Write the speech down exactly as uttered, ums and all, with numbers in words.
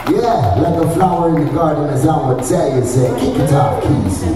Yeah, like a flower in the garden, as I would tell you, say, kick it off, Keys.